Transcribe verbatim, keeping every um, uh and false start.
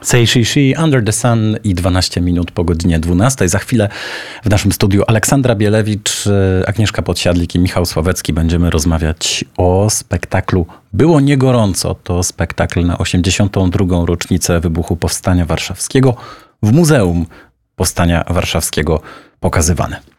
Say She She, Under the Sun i dwanaście minut po godzinie dwunastej. Za chwilę w naszym studiu Aleksandra Bielewicz, Agnieszka Podsiadlik i Michał Sławecki. Będziemy rozmawiać o spektaklu Było nie gorąco. To spektakl na osiemdziesiątą drugą rocznicę wybuchu Powstania Warszawskiego w Muzeum Powstania Warszawskiego pokazywany.